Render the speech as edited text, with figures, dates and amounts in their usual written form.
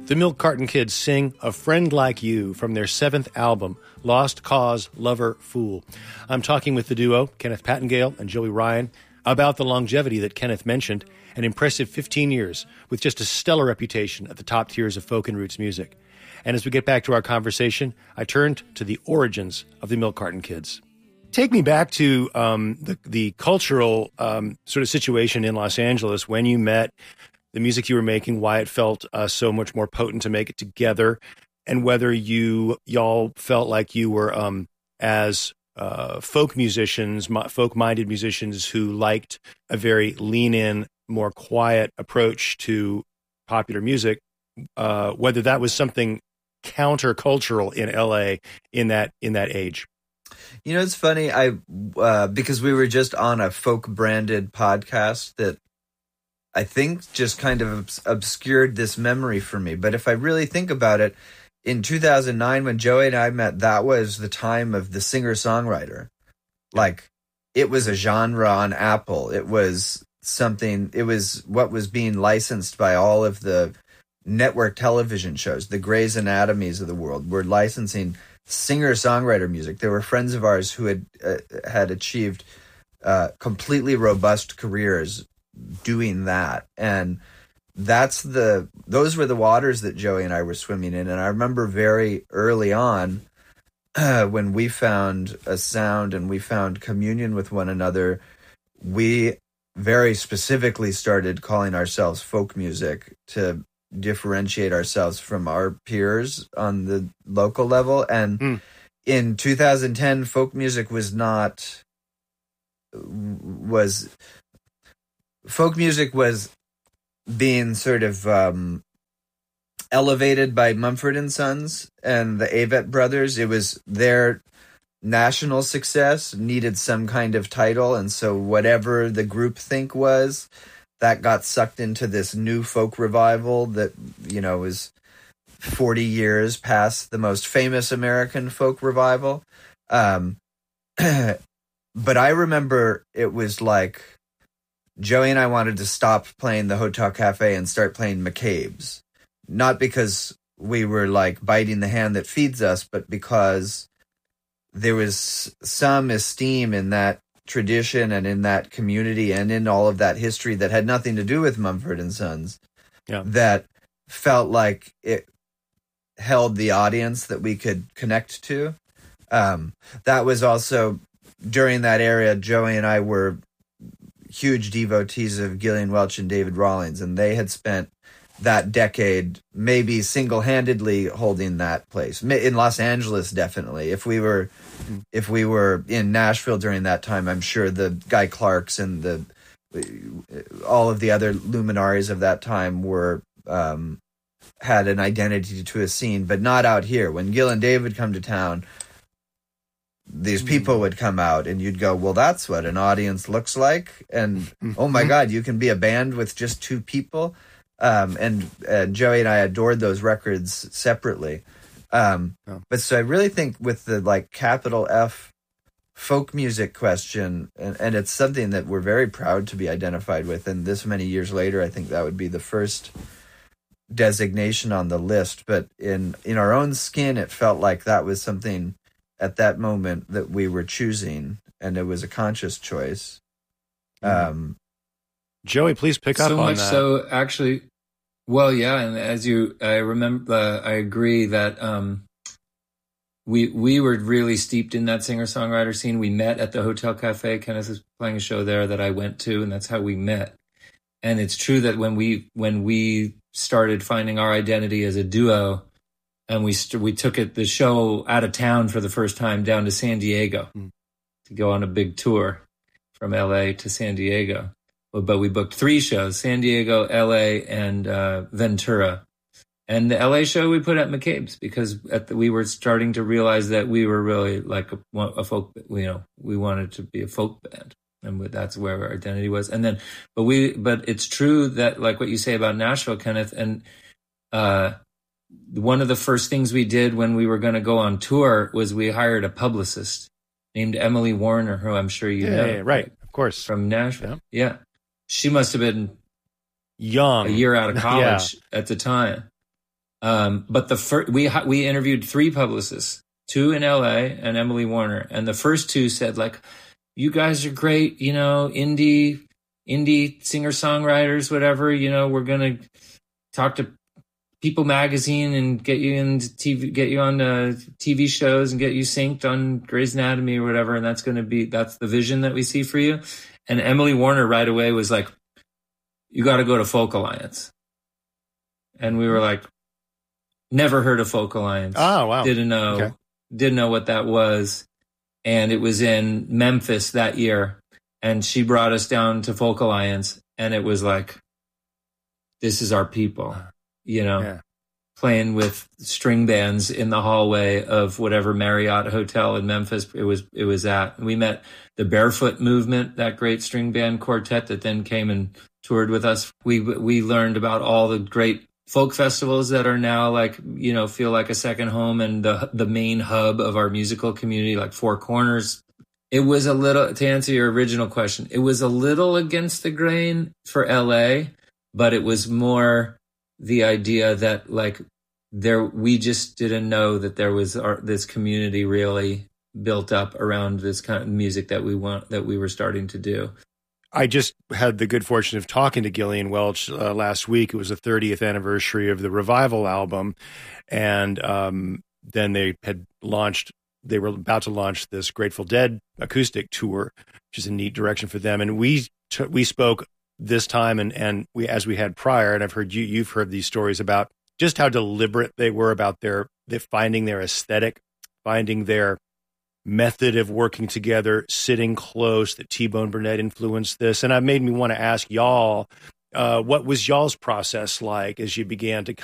The Milk Carton Kids sing A Friend Like You from their seventh album, Lost Cause, Lover, Fool. I'm talking with the duo, Kenneth Pattengale and Joey Ryan, about the longevity that Kenneth mentioned, an impressive 15 years with just a stellar reputation at the top tiers of folk and roots music. And as we get back to our conversation, I turned to the origins of the Milk Carton Kids. Take me back to the cultural sort of situation in Los Angeles when you met, the music you were making, why it felt so much more potent to make it together, and whether y'all felt like you were as folk musicians, folk-minded musicians who liked a very lean-in, more quiet approach to popular music, whether that was something countercultural in LA in that age. You know, it's funny. Because we were just on a folk-branded podcast that I think just kind of obscured this memory for me. But if I really think about it, in 2009, when Joey and I met, that was the time of the singer-songwriter. Like, it was a genre on Apple. It was what was being licensed by all of the network television shows. The Grey's Anatomies of the world were licensing singer-songwriter music. There were friends of ours who had achieved completely robust careers doing that, and those were the waters that Joey and I were swimming in. And I remember very early on when we found a sound and we found communion with one another, we very specifically started calling ourselves folk music to differentiate ourselves from our peers on the local level. And in 2010, folk music was being sort of elevated by Mumford & Sons and the Avett Brothers. It was their national success needed some kind of title, and so whatever the groupthink was, that got sucked into this new folk revival that, you know, is 40 years past the most famous American folk revival. But I remember it was like Joey and I wanted to stop playing the Hotel Cafe and start playing McCabe's. Not because we were like biting the hand that feeds us, but because there was some esteem in that tradition and in that community and in all of that history that had nothing to do with Mumford & Sons. Yeah. That felt like it held the audience that we could connect to. That was also, during that era, Joey and I were huge devotees of Gillian Welch and David Rawlings, and they had spent that decade maybe single-handedly holding that place. In Los Angeles, definitely. If we were in Nashville during that time, I'm sure the Guy Clarks and all of the other luminaries of that time were had an identity to a scene, but not out here. When Gil and David come to town, these people would come out and you'd go, well, that's what an audience looks like. And oh my God, you can be a band with just two people. And Joey and I adored those records separately. But so I really think with the like capital F folk music question, and it's something that we're very proud to be identified with. And this many years later, I think that would be the first designation on the list. But in our own skin, it felt like that was something at that moment that we were choosing, and it was a conscious choice. Joey, please pick up on that. So much so, actually, well, yeah, and I remember, I agree that we were really steeped in that singer-songwriter scene. We met at the Hotel Cafe. Kenneth was playing a show there that I went to, and that's how we met. And it's true that when we started finding our identity as a duo, and we took the show out of town for the first time down to San Diego to go on a big tour from LA to San Diego. But we booked 3 shows: San Diego, LA, and Ventura. And the LA show we put at McCabe's because we were starting to realize that we were really like a folk. We wanted to be a folk band, and that's where our identity was. And then, but it's true that like what you say about Nashville, Kenneth, and one of the first things we did when we were going to go on tour was we hired a publicist named Emily Warner, who I'm sure you know. Yeah, right. Of course. From Nashville. Yeah. She must have been young, a year out of college at the time. But we interviewed 3 publicists, 2 in LA and Emily Warner. And the first 2 said, like, you guys are great, you know, indie singer-songwriters, whatever, you know, we're going to talk to People Magazine and get you into TV, get you on TV shows and get you synced on Grey's Anatomy or whatever. And that's the vision that we see for you. And Emily Warner right away was like, you got to go to Folk Alliance. And we were like, never heard of Folk Alliance. Oh, wow. Didn't know what that was. And it was in Memphis that year. And she brought us down to Folk Alliance. And it was like, this is our people, you know, playing with string bands in the hallway of whatever Marriott Hotel in Memphis it was at. We met the Barefoot Movement, that great string band quartet that then came and toured with us. We learned about all the great folk festivals that are now, like, you know, feel like a second home, and the main hub of our musical community, like Four Corners. It was a little, to answer your original question, it was a little against the grain for LA, but it was more the idea that, like, we just didn't know that there was this community really built up around this kind of music that we were starting to do. I just had the good fortune of talking to Gillian Welch last week. It was the 30th anniversary of the Revival album. And then they were about to launch this Grateful Dead acoustic tour, which is a neat direction for them. And we spoke this time and as we had prior, and I've heard you've heard these stories about just how deliberate they were about finding their aesthetic, finding their method of working together, sitting close, that T-Bone Burnett influenced this. And it made me want to ask y'all, what was y'all's process like as you began to